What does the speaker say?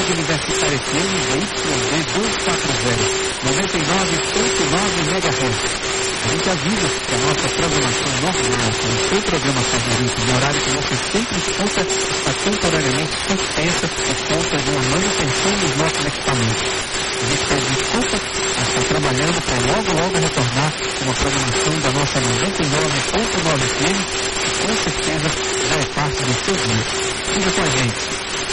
Rádio Universitária FM YD 240, 99.9 MHz. A gente avisa que a nossa programação normal, com o seu programa favorito, no horário que você sempre escuta, está temporariamente suspensa por conta de uma manutenção dos nossos equipamentos. A gente pede desculpa, mas está trabalhando para logo retornar com uma programação da nossa 99.9 FM, que com certeza já é parte do seu dia. Fica com a gente.